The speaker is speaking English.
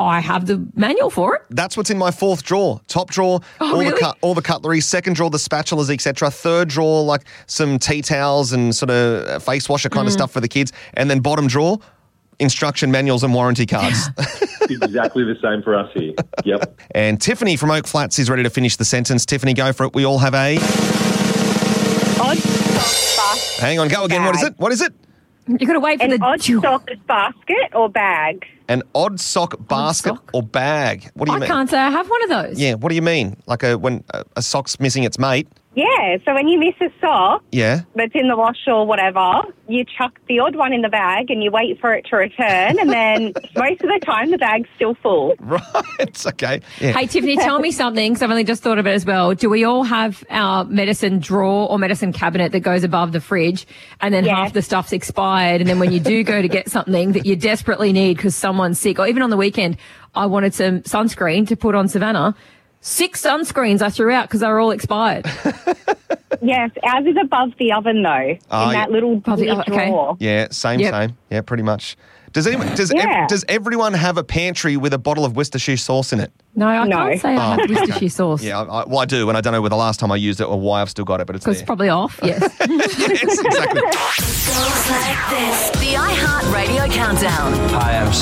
I have the manual for it. That's what's in my fourth drawer. Top drawer, all the cutlery. Second drawer, the spatulas, etc. Third drawer, like some tea towels and sort of face washer kind of stuff for the kids. And then bottom drawer, instruction manuals and warranty cards. Exactly the same for us here. Yep. And Tiffany from Oak Flats is ready to finish the sentence. Tiffany, go for it. We all have a... Odd sock basket. Hang on, go again. Bag. What is it? You've got to wait for An the... odd sock basket or bag? An odd sock basket sock? or bag? What do you I mean? can't say I have one of those. Yeah, what do you mean? Like when a sock's missing its mate? Yeah, so when you miss a sock Yeah. that's in the wash or whatever, you chuck the odd one in the bag and you wait for it to return, and then most of the time the bag's still full. Right, okay. Yeah. Hey, Tiffany, tell me something, because I've only just thought of it as well. Do we all have our medicine drawer or medicine cabinet that goes above the fridge, and then half the stuff's expired, and then when you do go to get something that you desperately need because someone's sick, or even on the weekend, I wanted some sunscreen to put on Savannah. 6 sunscreens I threw out because they were all expired. Yes, ours is above the oven though, in that little drawer. Okay. Yeah, same. Yeah, pretty much. Does everyone have a pantry with a bottle of Worcestershire sauce in it? No, I can't say I have Worcestershire sauce. Yeah, well, I do, and I don't know whether the last time I used it or why I've still got it, but it's there. Because it's probably off, yes. Yes, exactly. Goes like this. The iHeartRadio Countdown. Hi, I'm